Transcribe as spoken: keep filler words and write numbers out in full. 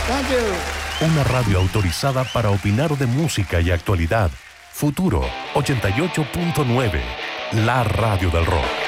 Thank you. Una radio autorizada para opinar de música y actualidad. Futuro ochenta y ocho punto nueve, la radio del rock.